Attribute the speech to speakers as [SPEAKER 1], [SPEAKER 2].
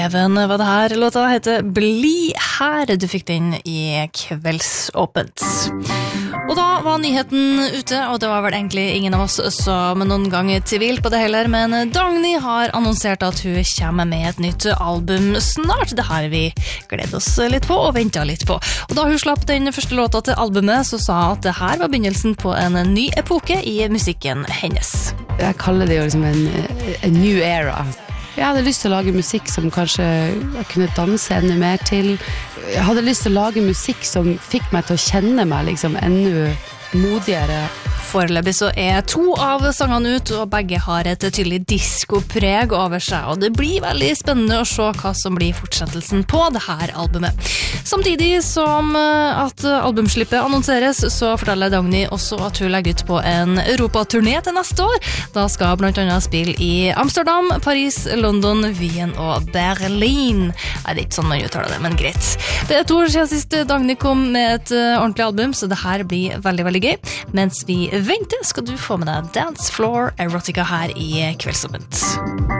[SPEAKER 1] Even var det her. Låta heter Bli her. Du fikk den i Kveldsåpent. Og da var nyheten ute, og det var vel egentlig ingen av oss som noen gang tvilt på det heller, men Dagny har annonsert at hun kommer med et nytt album snart. Det har vi gledet oss litt på og ventet litt på. Og da hun slapp den første låta til albumet, så sa hun at det her var begynnelsen på en ny epoke i musikken hennes.
[SPEAKER 2] Jeg kaller det jo liksom en new era. Jeg hadde lyst til å lage musikk som kanskje jeg kunne danse enda mer til. Jeg hadde lyst til å lage musikk som fikk meg til å kjenne meg liksom enda modigere.
[SPEAKER 1] Foreløpig så 2 av sangene ut, og begge har et tydelig disco-preg over seg, og det blir veldig spennende å se hva som blir fortsettelsen på det her albumet. Samtidig som at albumslippet annonseres, så forteller Dagny også at hun legger ut på en Europaturné til neste år. Da skal blant annet spille i Amsterdam, Paris, London, Wien og Berlin. Nei, det er ikke sånn man uttaler det, men greit. Det 2 år siden sist Dagny kom med et ordentlig album, så det her blir veldig, veldig gøy. Mens vi venter, skal du få med deg Dance Floor Erotica her i Kveldsåpent.